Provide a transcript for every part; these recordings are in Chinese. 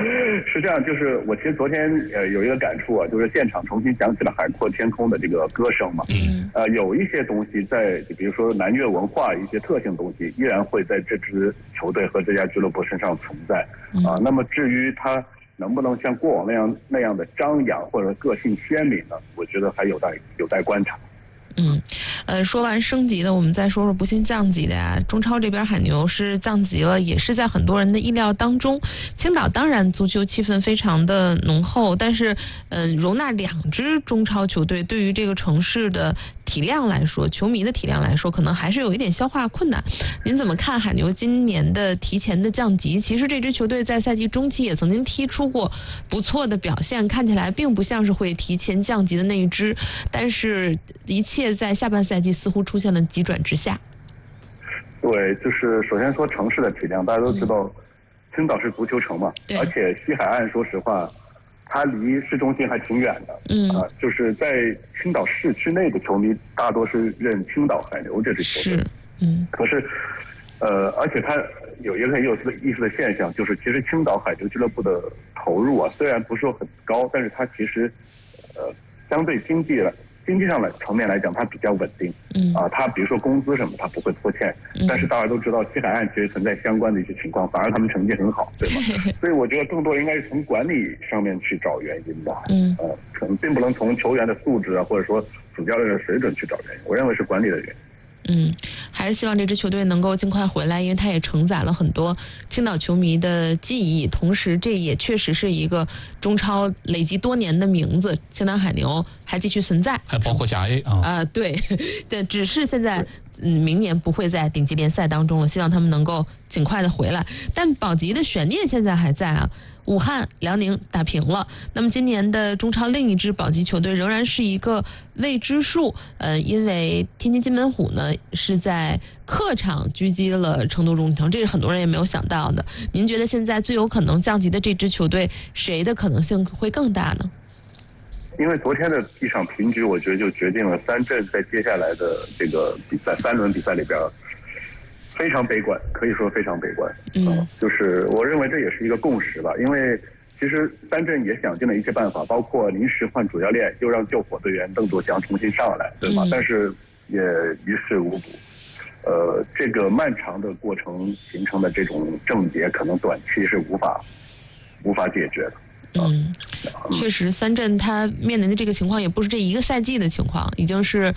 是这样，就是我其实昨天有一个感触啊，就是现场重新响起了海阔天空的这个歌声嘛。有一些东西在，比如说南越文化一些特性东西，依然会在这支球队和这家俱乐部身上存在。那么至于他能不能像过往那样的张扬或者个性鲜明呢？我觉得还有待观察。 说完升级的，我们再说说不幸降级的呀。中超这边海牛是降级了，也是在很多人的意料当中。青岛当然足球气氛非常的浓厚，但是容纳2支中超球队，对于这个城市的体量来说，球迷的体量来说，可能还是有一点消化困难。您怎么看海牛今年的提前的降级？其实这支球队在赛季中期也曾经踢出过不错的表现，看起来并不像是会提前降级的那一支，但是一切在下半赛季似乎出现了急转直下。 对，就是首先说城市的体量，大家都知道，青岛是足球城嘛，而且西海岸说实话，它离市中心还挺远的。就是在青岛市区内的球迷大多是认青岛海牛这支球队。可是，而且它有一个很有意思的现象，就是其实青岛海牛俱乐部的投入啊，虽然不是说很高，但是它其实，相对经济上的层面来讲，它比较稳定。它比如说工资什么，它不会拖欠。但是大家都知道，西海岸其实存在相关的一些情况，反而他们成绩很好，对吗？所以我觉得更多应该是从管理上面去找原因吧。可能并不能从球员的素质啊，或者说主教练的水准去找原因。我认为是管理的原因。 还是希望这支球队能够尽快回来，因为它也承载了很多青岛球迷的记忆，同时这也确实是一个中超累积多年的名字，青岛海牛还继续存在， 还包括甲 A 对，只是现在明年不会在顶级联赛当中了，希望他们能够尽快的回来。但保级的悬念现在还在啊。武汉、辽宁打平了，那么今年的中超另一支保级球队仍然是一个未知数。因为天津津门虎呢是在客场狙击了成都荣城，这是很多人也没有想到的。您觉得现在最有可能降级的这支球队，谁的可能性会更大呢？ 因为昨天的一场平局，我觉得就决定了三镇在接下来的这个比赛3轮比赛里边非常悲观，可以说非常悲观。就是我认为这也是一个共识吧，因为其实三镇也想尽了一切办法，包括临时换主教练，又让救火队员邓卓翔重新上来，对吗？但是也于事无补。这个漫长的过程形成的这种症结，可能短期是无法解决的。 确实，三镇他面临的这个情况也不是这一个赛季的情况，已经是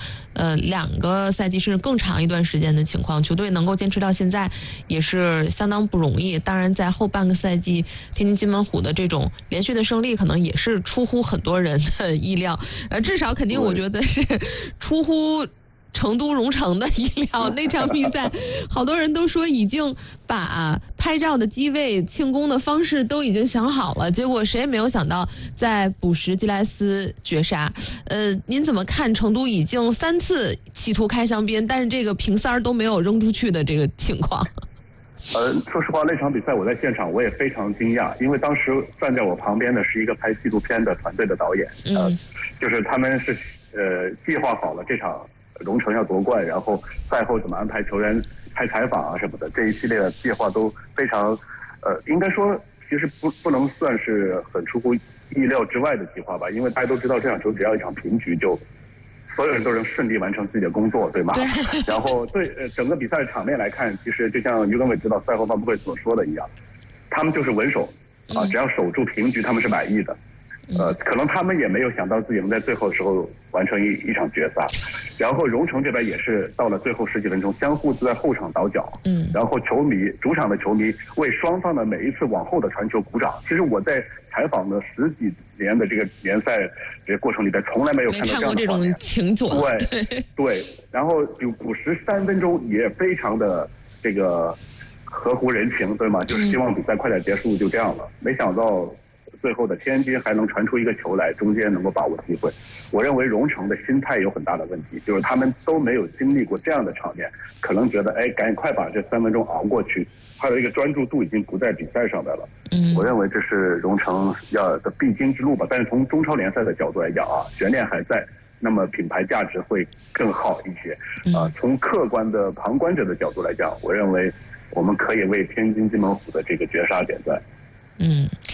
2个赛季甚至更长一段时间的情况。球队能够坚持到现在也是相当不容易。当然，在后半个赛季，天津津门虎的这种连续的胜利，可能也是出乎很多人的意料。至少肯定我觉得是出乎成都荣城的意料。那场比赛好多人都说已经把拍照的机位庆功的方式都已经想好了，结果谁也没有想到在补时基莱斯绝杀。您怎么看成都已经3次企图开香槟，但是这个瓶塞都没有扔出去的这个情况？ 说实话，那场比赛我在现场，我也非常惊讶，因为当时站在我旁边的是一个拍纪录片的团队的导演。就是他们是计划好了这场荣城要夺冠，然后赛后怎么安排球员拍采访啊什么的，这一系列的计划都非常应该说其实不能算是很出乎意料之外的计划吧，因为大家都知道这场球只要一场平局，就所有人都能顺利完成自己的工作，对吗？然后整个比赛的场面来看，其实就像于根伟指导赛后发布会所说的一样，他们就是稳守只要守住平局，他们是满意的。可能他们也没有想到自己能在最后的时候完成一场决赛。然后荣城这边也是到了最后10几分钟，相互在后场倒脚。然后主场的球迷为双方的每一次往后的传球鼓掌。其实我在采访的10几年的这个联赛这个过程里边，从来没有看到这样的画面。 情景。 对。然后补时3分钟也非常的这个合乎人情，对吗？就是希望比赛快点结束，就这样了。没想到最后的天津还能传出一个球来，中间能够把握机会。我认为荣城的心态有很大的问题，就是他们都没有经历过这样的场面，可能觉得赶紧快把这3分钟熬过去，他的一个专注度已经不在比赛上面了。我认为这是荣城的必经之路吧。但是从中超联赛的角度来讲悬念还在，那么品牌价值会更好一些。从客观的旁观者的角度来讲，我认为我们可以为天津津门虎的这个绝杀点赞。